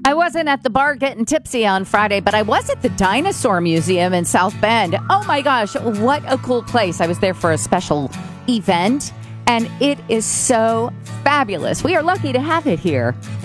I wasn't at the bar getting tipsy on Friday, but I was at the Dinosaur Museum in South Bend. Oh my gosh, what a cool place. I was there for a special event, and it is so fabulous. We are lucky to have it here.